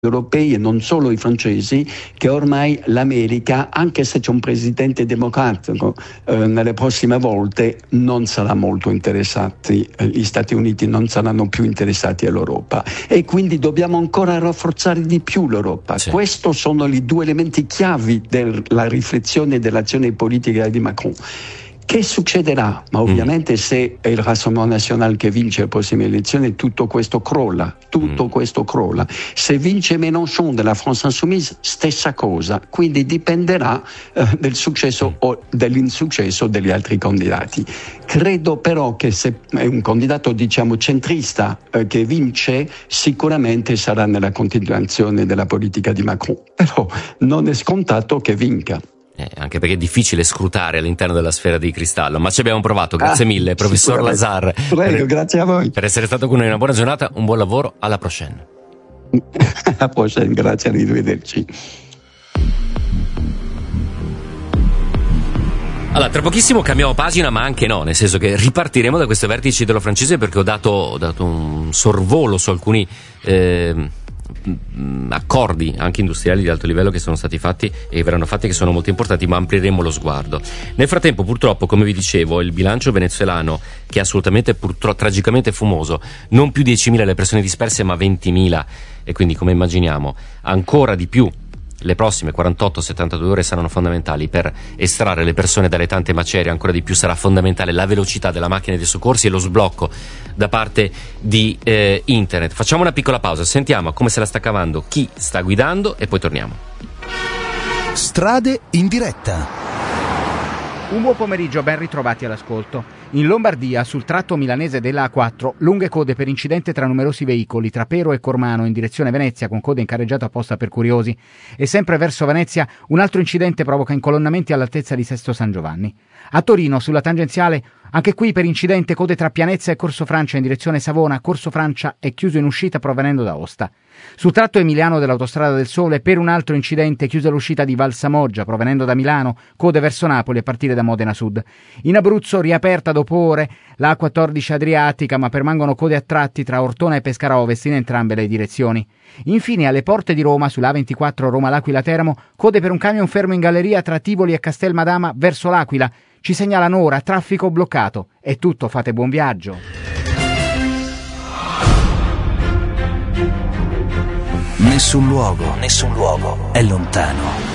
europei e non solo i francesi, che ormai l'America, anche se c'è un presidente democratico, nelle prossime volte non sarà molto interessati, gli Stati Uniti non saranno più interessati all'Europa, e quindi dobbiamo ancora rafforzare di più l'Europa. Sì. Questi sono i due elementi chiavi della riflessione e dell'azione politica di Macron. Che succederà? Ma ovviamente se è il Rassemblement National che vince le prossime elezioni, tutto questo crolla. Se vince Mélenchon della France Insoumise, stessa cosa. Quindi dipenderà del successo o dell'insuccesso degli altri candidati. Credo però che se è un candidato, diciamo, centrista che vince, sicuramente sarà nella continuazione della politica di Macron. Però non è scontato che vinca. Anche perché è difficile scrutare all'interno della sfera di cristallo, ma ci abbiamo provato. Grazie mille, professor Lazar. Prego, grazie a voi. Per essere stato con noi. Una buona giornata, un buon lavoro, alla prochaine. Alla prochaine, grazie, arrivederci. Allora, tra pochissimo cambiamo pagina, ma anche no, nel senso che ripartiremo da questo vertice italo-francese, perché ho dato un sorvolo su alcuni accordi anche industriali di alto livello che sono stati fatti e verranno fatti, che sono molto importanti, ma amplieremo lo sguardo. Nel frattempo, purtroppo, come vi dicevo, il bilancio venezuelano, che è assolutamente tragicamente fumoso, non più 10.000 le persone disperse, ma 20.000, e quindi, come immaginiamo, ancora di più le prossime 48-72 ore saranno fondamentali per estrarre le persone dalle tante macerie. Ancora di più sarà fondamentale la velocità della macchina dei soccorsi e lo sblocco da parte di internet. Facciamo una piccola pausa, sentiamo come se la sta cavando chi sta guidando e poi torniamo. Strade in diretta. Un buon pomeriggio, ben ritrovati all'ascolto. In Lombardia, sul tratto milanese della A4, lunghe code per incidente tra numerosi veicoli tra Pero e Cormano in direzione Venezia, con code in carreggiata apposta per curiosi. E sempre verso Venezia, un altro incidente provoca incolonnamenti all'altezza di Sesto San Giovanni. A Torino, sulla tangenziale, anche qui per incidente code tra Pianezza e Corso Francia in direzione Savona. Corso Francia è chiuso in uscita provenendo da Aosta. Sul tratto emiliano dell'Autostrada del Sole, per un altro incidente, chiusa l'uscita di Valsamoggia provenendo da Milano, code verso Napoli a partire da Modena Sud. In Abruzzo, riaperta dopo ore la A14 Adriatica, ma permangono code a tratti tra Ortona e Pescara Ovest in entrambe le direzioni. Infine, alle porte di Roma, sulla A24 Roma-L'Aquila Teramo, code per un camion fermo in galleria tra Tivoli e Castelmadama verso L'Aquila. Ci segnalano ora traffico bloccato. È tutto, fate buon viaggio. Nessun luogo è lontano.